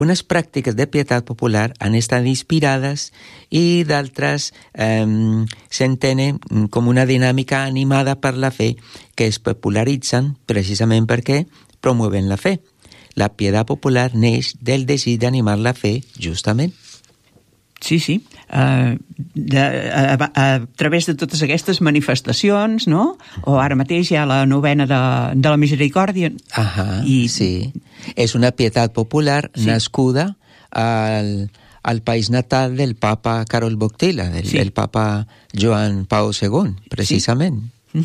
Unes pràctiques de pietat popular han estat inspirades i d'altres s'entenen com una dinàmica animada per la fe que es popularitzen precisament perquè promueven la fe. La pietat popular neix del desig d'animar la fe, justament. Sí. A través de totes aquestes manifestacions, no? O ara mateix hi ha la novena de la Misericòrdia. Sí. És una pietat popular nascuda al país natal del papa Karol Wojtyła, del papa Joan Pau II, precisament.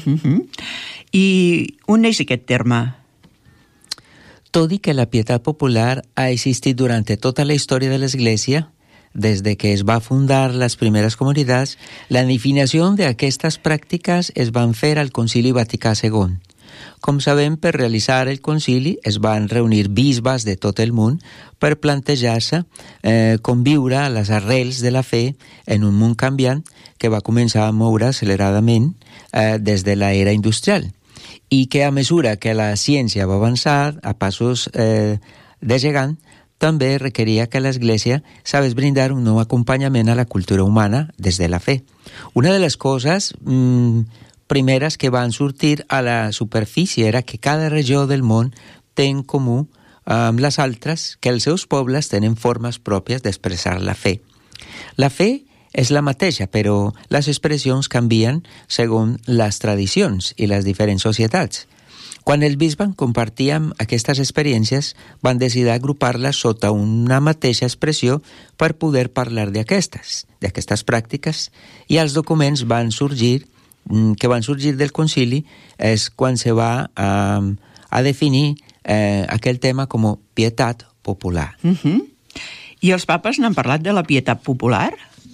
I on neix aquest terme? Tot i que la pietat popular ha existit durant tota la història de l'Església, desde que es va fundar les primeres comunitats, la definició d'aquestes pràctiques es van fer al Concili Vaticà II. Com sabem, per realitzar el concili es van reunir bisbes de tot el món per plantejar-se com viure a les arrels de la fe en un món canviant que va començar a moure acceleradament des de l'era industrial i que a mesura que la ciència va avançar a passos de gegant, també requeria que l'Església sabés brindar un nou acompanyament a la cultura humana des de la fe. Una de les coses primeres que van sortir a la superfície era que cada regió del món té en comú amb les altres que els seus pobles tenen formes pròpies d'expressar la fe. La fe és la mateixa, però les expressions canvien segons les tradicions i les diferents societats. Quan els bisbes compartíem aquestes experiències, van decidir agrupar-les sota una mateixa expressió per poder parlar d'aquestes pràctiques, i els documents que van sorgir del concili és quan se va a definir aquell tema com pietat popular. I els papes n'han parlat de la pietat popular?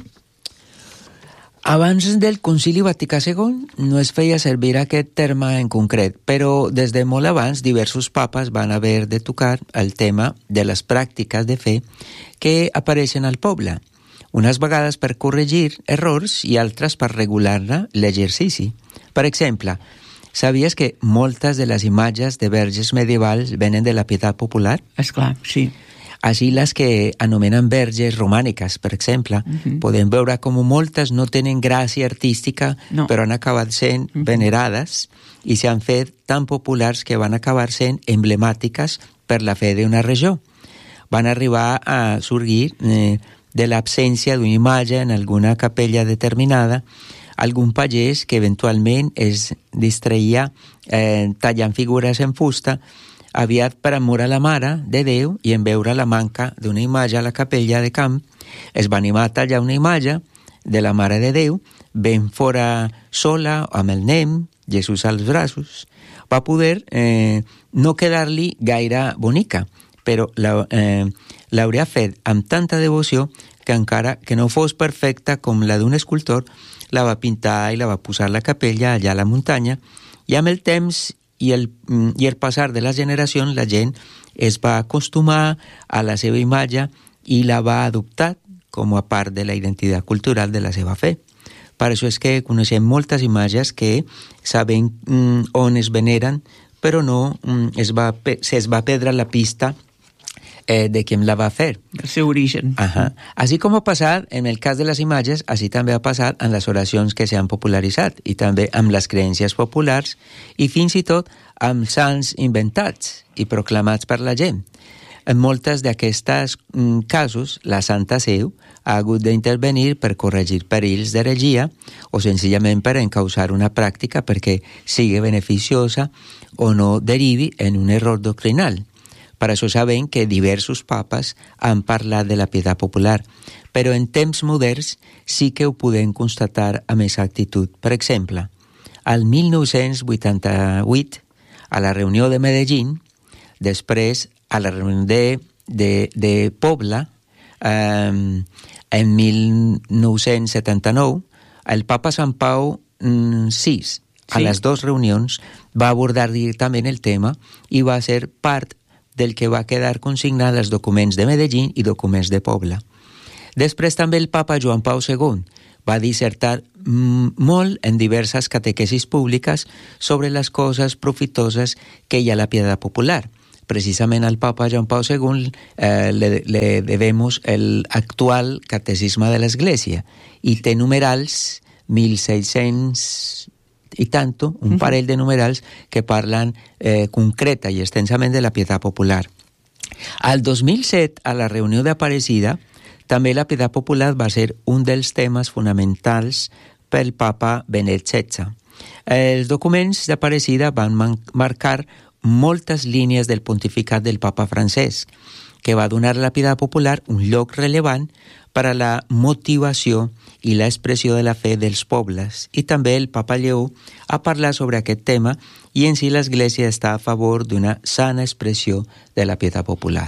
Abans del Concili Vaticà II no es feia servir aquest terme en concret, però des de molt abans diversos papes van haver de tocar el tema de les pràctiques de fe que apareixen al poble, unes vegades per corregir errors i altres per regular-ne l'exercici. Per exemple, sabies que moltes de les imatges de verges medievals venen de la pietat popular? Esclar, sí. Així les que anomenen verges romàniques, per exemple, podem veure com moltes no tenen gràcia artística, però han acabat sent venerades i s'han fet tan populars que van acabar sent emblemàtiques per la fe d'una regió. Van arribar a sorgir de l'absència d'una imatge en alguna capella determinada, algun pagès que eventualment es distreia tallant figures en fusta, aviat per amor a la Mare de Déu i en veure la manca d'una imatge a la capella de camp, es va animar a tallar una imatge de la Mare de Déu ben fora sola, amb el nen, Jesús als braços. Va poder no quedar-li gaire bonica, però l'hauria fet amb tanta devoció que encara que no fos perfecta com la d'un escultor, la va pintar i la va posar a la capella allà a la muntanya, i amb el temps i el passar de les generacions la gent es va acostumar a la seva imatge i la va adoptar com a part de la identitat cultural de la seva fe. Per això és que coneixem moltes imatges que sabem on es veneren, però no es va perdre la pista de qui la va fer. El seu origen. Així com ha passat en el cas de les imatges, així també ha passat en les oracions que s'han popularitzat i també amb les creences populars i fins i tot amb sants inventats i proclamats per la gent. En moltes d'aquestes casos, la Santa Seu ha hagut d'intervenir per corregir perills d'heretgia o senzillament per encausar una pràctica perquè sigui beneficiosa o no derivi en un error doctrinal. Per això sabem que diversos papes han parlat de la pietat popular, però en temps moderns sí que ho podem constatar amb exactitud. Per exemple, al 1988, a la reunió de Medellín, després a la reunió de Pobla, en 1979, el papa Sant Pau VI, a les dues reunions, va abordar directament el tema i va ser part del que va quedar consignat als documents de Medellín i documents de Pobla. Després també el papa Joan Pau II va dissertar molt en diverses catequesis públiques sobre les coses profitoses que hi ha a la pietat popular, precisament al Papa Joan Pau II le debemos el actual Catecisme de l'Església, i té numerals 1600 i tanto, un parell de numerals que parlen concreta i extensament de la pietat popular. Al 2007, a la reunió d'Aparecida, també la pietat popular va ser un dels temes fonamentals pel Papa Benet XVI. Els documents d'Aparecida van marcar moltes línies del pontificat del Papa Francesc, que va donar a la pietat popular un lloc rellevant per a la motivació i l'expressió de la fe dels pobles. I també el Papa Lleó ha parlat sobre aquest tema i en si l'Església està a favor d'una sana expressió de la pietat popular.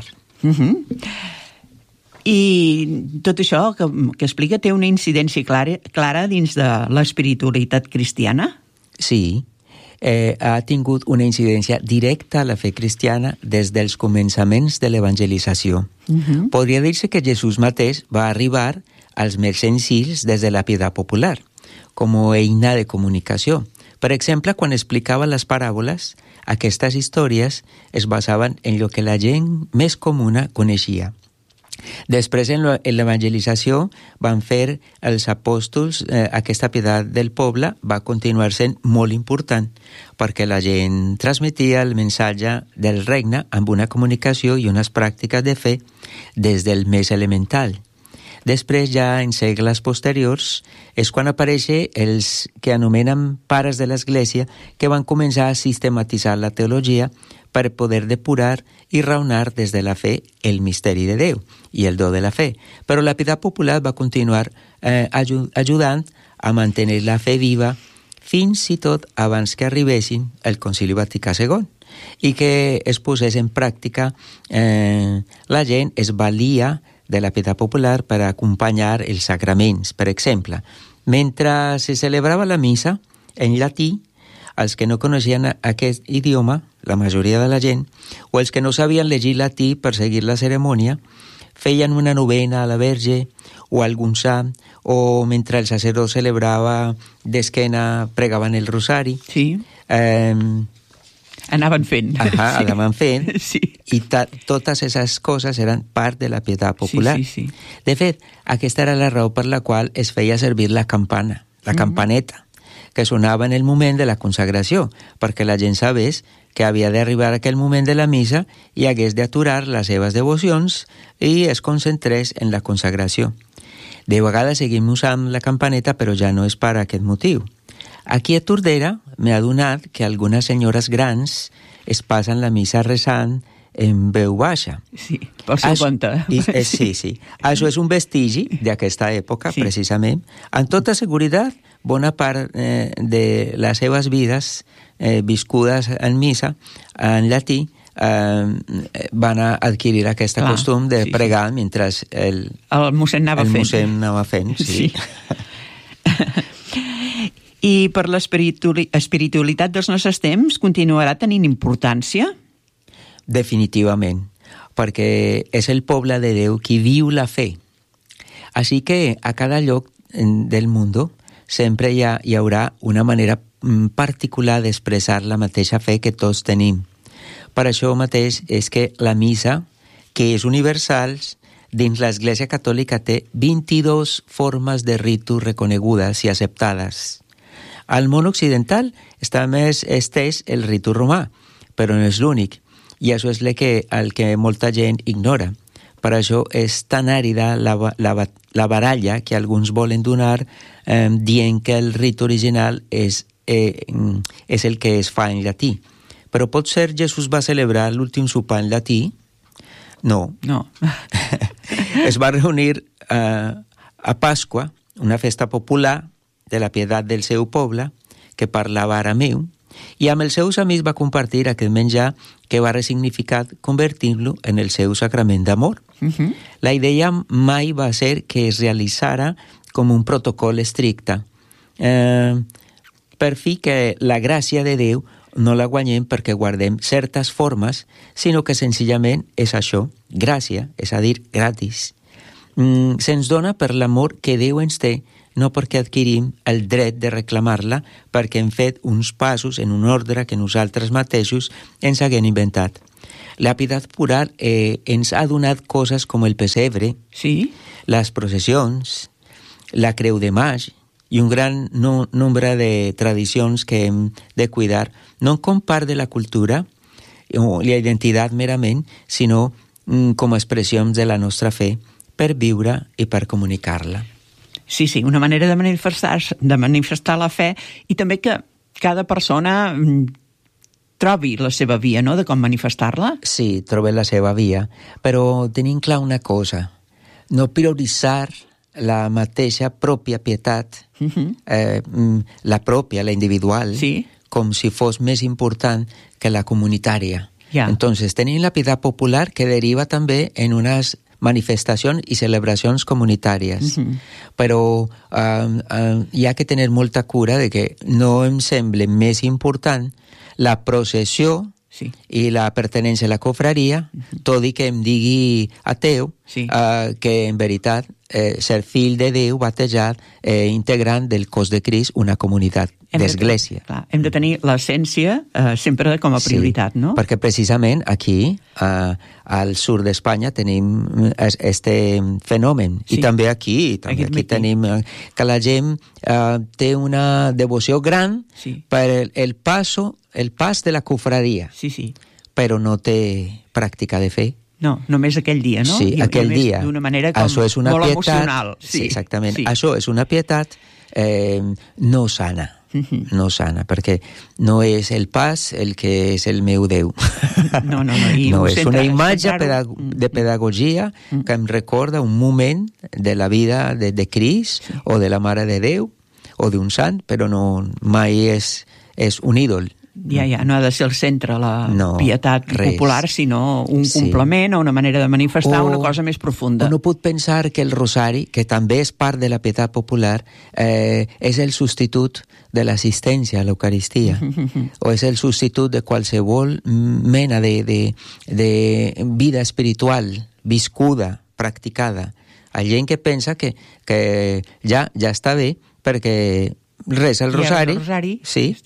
I tot això que explica té una incidència clara dins de l'espiritualitat cristiana? Sí, ha tingut una incidència directa a la fe cristiana des dels començaments de l'evangelització. Podria dir-se que Jesús mateix va arribar als més senzills des de la pietat popular, com a eina de comunicació. Per exemple, quan explicava les paràboles, aquestes històries es basaven en el que la gent més comuna coneixia. Després, en l'evangelització, van fer els apòstols, aquesta pietat del poble va continuar sent molt important, perquè la gent transmetia el missatge del regne amb una comunicació i unes pràctiques de fe des del més elemental. Després, ja en segles posteriors, és quan apareixen els que anomenen pares de l'Església, que van començar a sistematitzar la teologia per poder depurar i raonar des de la fe el misteri de Déu i el do de la fe. Però la pietat popular va continuar ajudant a mantenir la fe viva fins i tot abans que arribessin el Concili Vaticà II i que es posés en pràctica. La gent es valia de la pietat popular per acompanyar els sacraments. Per exemple, mentre se celebrava la missa en llatí, els que no coneixien aquest idioma, la majoria de la gent, o els que no sabien llegir latí per seguir la cerimònia, feien una novena a la Verge o algun sant, o mentre el sacerdot celebrava d'esquena pregaven el rosari. Sí. Anaven fent. Anaven fent. Sí. I totes aquestes coses eren part de la pietat popular. Sí. De fet, aquesta era la raó per la qual es feia servir la campana, la campaneta, que sonava en el moment de la consagració, perquè la gent sabés que havia d'arribar aquell moment de la missa i hagués d'aturar les seves devocions i es concentrés en la consagració. De vegades seguim usant la campaneta, però ja no és per aquest motiu. Aquí a Tordera m'he adonat que algunes senyores grans es passen la missa resant en veu baixa. Sí, pel seu compte. Sí. Això és un vestigi d'aquesta època, sí. Precisament. En tota seguretat, bona part de les seves vides viscudes en missa, en llatí, van a adquirir aquest costum de pregar mentre el mossèn anava fent. Sí. I per l'espiritualitat dels nostres temps continuarà tenint importància? Definitivament, perquè és el poble de Déu qui viu la fe. Així que a cada lloc del món sempre hi haurà una manera particular d'expressar la mateixa fe que tots tenim. Per això mateix és que la missa, que és universal, dins l'Església Catòlica té 22 formes de ritu reconegudes i acceptades. Al món occidental està més estès el ritu romà, però no és l'únic, i això és el que molta gent ignora. Per això és tan àrida la baralla que alguns volen donar dient que el ritu original és el que es fa en llatí. Però potser Jesús va celebrar l'últim sopar en llatí? No. Es va reunir a Pasqua, una festa popular de la pietat del seu poble, que parlava arameu, i amb els seus amics va compartir aquest menjar que va resignificar convertir-lo en el seu sacrament d'amor. La idea mai va ser que es realitzara com un protocol estricte. Per fi que la gràcia de Déu no la guanyem perquè guardem certes formes, sinó que senzillament és això, gràcia, és a dir, gratis. Se'ns dona per l'amor que Déu ens té, no perquè adquirim el dret de reclamar-la perquè hem fet uns passos en un ordre que nosaltres mateixos ens haguem inventat. la pietat popular ens ha donat coses com el pessebre, Sí? les processions, la creu de maig i un gran nombre de tradicions que hem de cuidar, no com part de la cultura o la identitat merament, sinó com a expressions de la nostra fe per viure i per comunicar-la. Sí, una manera de manifestar la fe i també que cada persona trobi la seva via, no?, de com manifestar-la. Sí, troba la seva via, però tenim clar una cosa, no prioritzar la mateixa pròpia pietat, la pròpia, la individual, Sí. com si fos més important que la comunitària. Ja. Entonces, tenim la pietat popular que deriva també en unes manifestacions i celebracions comunitàries. Però hi ha que tenir molta cura de que no em sembla més important la processió Sí. i la pertenència a la cofraria, tot i que em digui ateu, Sí. que en veritat ser fill de Déu batejat, integrant del cos de Crist una comunitat d'església. Hem de tenir l'essència sempre com a prioritat, no? Perquè precisament aquí, al sud d'Espanya, tenim este fenomen. Sí. I també aquí tenim que la gent té una devoció gran per el pas de la cofraria. Sí. Però no té pràctica de fe. No, només aquell dia, no? Sí, aquell dia. D'una manera com molt emocional. Sí, exactament. Això és una pietat no sana. No sana, perquè no és el pas el que és el meu Déu. No. No, és una imatge de pedagogia que em recorda un moment de la vida de Crist o de la Mare de Déu o d'un sant, però no, mai és un ídol. Ja, no ha de ser el centre la pietat popular, sinó un complement o una manera de manifestar una cosa més profunda. No pot pensar que el rosari, que també és part de la pietat popular, és el substitut de l'assistència a l'Eucaristia, o és el substitut de qualsevol mena de vida espiritual viscuda, practicada. Hi ha gent que pensa que ja està bé perquè resa el rosari, sí,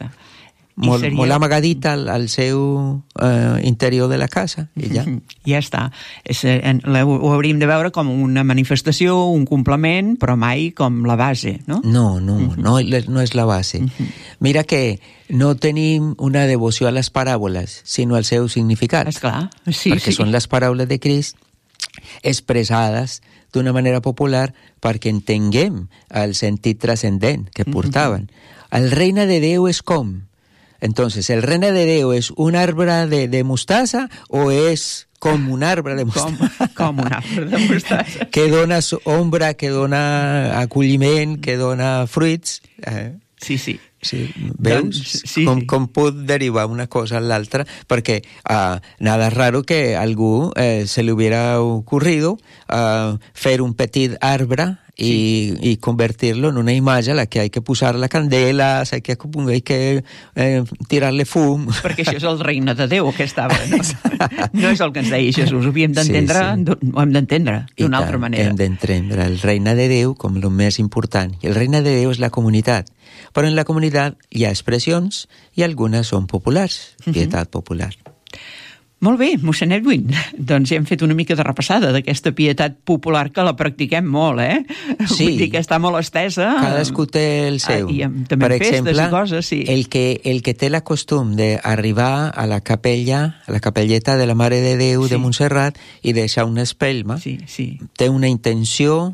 molt amagadit al seu interior de la casa i ja. Ja està. Ho hauríem de veure com una manifestació, un complement, però mai com la base, no? No és la base. Mira que no tenim una devoció a les paràboles, sinó al seu significat. Esclar, perquè són les paraules de Crist expressades d'una manera popular perquè entenguem el sentit transcendent que portaven. El regne de Déu és com? Entonces, ¿el reino de Déu es un arbre de mostaza o es com un arbre de mostaza? Com un arbre de mostaza. Que dona ombra, que dona acolliment, que dona fruits. Sí. Veus com pot derivar una cosa a l'altra? Perquè nada raro que a algú se li hubiera ocurrido fer un petit arbre y convertirlo en una imatge a la que hay que posar la candela, hay que tirarle fum. Perquè això és el regne de Déu, aquesta arbre, no? No és el que ens deia Jesús, ho hem d'entendre d'una altra manera. Hem d'entendre el regne de Déu com el més important. I el regne de Déu és la comunitat. Però en la comunitat hi ha expressions i algunes són populars, pietat popular. Molt bé, mossèn Edwin, doncs ja hem fet una mica de repassada d'aquesta pietat popular que la practiquem molt, Sí. Vull dir que està molt estesa. Cadascú té el seu. I també per festes exemple, i coses, sí. El que té la costum d'arribar a la capella, a la capelleta de la Mare de Déu de Montserrat i deixar una espelma, té una intenció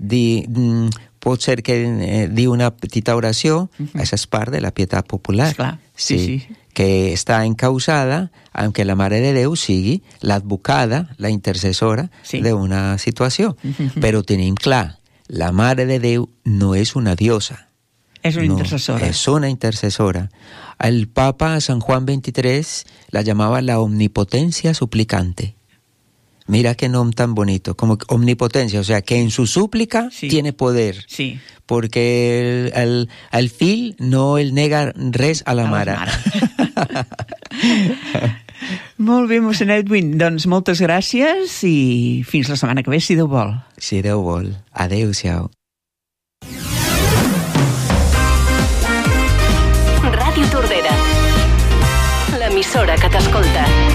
pot ser que diu una petita oració, això és part de la pietat popular. Esclar, sí. Que està encausada amb que la Mare de Déu sigui l'advocada, la intercessora d'una situació. Però tenim clar, la Mare de Déu no és una diosa. És una intercessora. Es una intercesora. El Papa San Juan XXIII la llamaba la omnipotencia suplicante. Mira qué nombre tan bonito, como omnipotencia, o sea, que en su súplica tiene poder. Sí. Porque el fill no el nega res a la mare. Molt bé, mossèn Edwin, doncs moltes gràcies i fins la setmana que ve, si Déu vol. Si Déu vol. Adéu-siau. Ràdio Tordera, l'emissora que t'escolta.